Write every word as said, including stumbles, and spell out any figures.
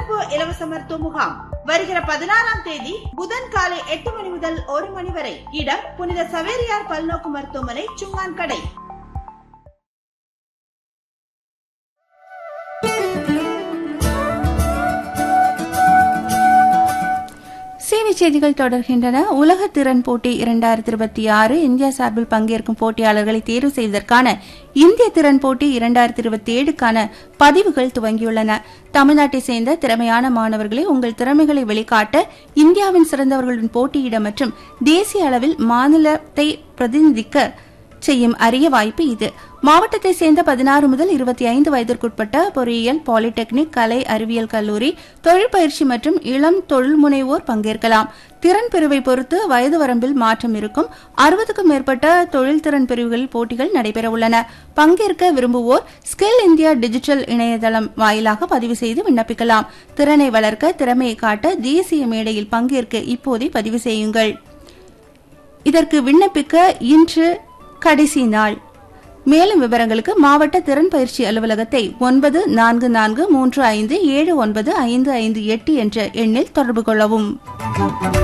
சிறப்பு இலவச மருத்துவ முகாம் வருகிற பதினாறாம் தேதி புதன் காலை எட்டு மணி முதல் ஒரு மணி வரை. இடம் புனித சவேரியார் பல்நோக்கு மருத்துவமனை, சுங்கான் கடை. சேவை செய்திகள் தொடர்கின்றன. உலக திறன் போட்டி இரண்டாயிரத்தி இருபத்தி ஆறு இந்தியா சார்பில் பங்கேற்கும் போட்டியாளர்களை தேர்வு செய்வதற்கான இந்திய திறன் போட்டி இரண்டாயிரத்தி இருபத்தி ஏழுக்கான பதிவுகள் துவங்கியுள்ளன. தமிழ்நாட்டை சேர்ந்த திறமையான மாணவர்களை உங்கள் திறமைகளை வெளிக்காட்ட இந்தியாவின் சிறந்தவர்களுடன் போட்டியிட மற்றும் தேசிய அளவில் மாநிலத்தை பிரதிநிதிக்க செய்யும் அரிய வாய்ப்பு இது. மாவட்டத்தை சேர்ந்த பதினாறு முதல் இருபத்தி ஐந்து வயதிற்குட்பட்ட பொறியியல், பாலிடெக்னிக், கலை, அறிவியல் கல்லூரி, தொழிற்பயிற்சி மற்றும் இளம் தொழில் முனைவோர் பங்கேற்கலாம். திறன் பிரிவை பொறுத்து வயது வரம்பில் மாற்றம் இருக்கும். அறுபதுக்கும் மேற்பட்ட தொழில் திறன் பிரிவுகளில் போட்டிகள் நடைபெறவுள்ளன. பங்கேற்க விரும்புவோர் ஸ்கில் இந்தியா டிஜிட்டல் இணையதளம் வாயிலாக பதிவு செய்து விண்ணப்பிக்கலாம். திறனை வளர்க்க, திறமையை காட்ட தேசிய மேடையில் பங்கேற்க இப்போதே பதிவு செய்யுங்கள். இதற்கு விண்ணப்பிக்க இன்று கடைசி நாள். மேலும் விவரங்களுக்கு மாவட்ட திறன் பயிற்சி அலுவலகத்தை ஒன்பது நான்கு நான்கு மூன்று ஐந்து ஏழு ஒன்பது ஐந்து ஐந்து எட்டு என்ற எண்ணில் தொடர்பு கொள்ளவும்.